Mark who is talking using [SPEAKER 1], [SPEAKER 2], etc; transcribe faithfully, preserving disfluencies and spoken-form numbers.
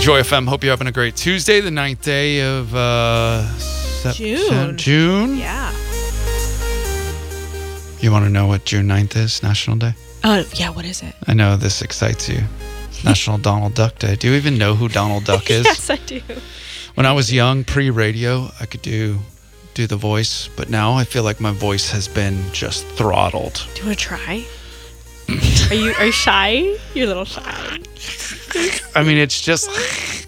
[SPEAKER 1] Joy F M. Hope you're having a great Tuesday, the ninth day of uh, Sep-
[SPEAKER 2] June.
[SPEAKER 1] June?
[SPEAKER 2] Yeah.
[SPEAKER 1] You want to know what June ninth is, National Day?
[SPEAKER 2] Oh, yeah, what is it?
[SPEAKER 1] I know this excites you. It's National Donald Duck Day. Do you even know who Donald Duck is?
[SPEAKER 2] Yes, I do.
[SPEAKER 1] When I was young, pre-radio, I could do do the voice, but now I feel like my voice has been just throttled.
[SPEAKER 2] Do you want to try? are you are you shy? You're a little shy.
[SPEAKER 1] I mean, it's just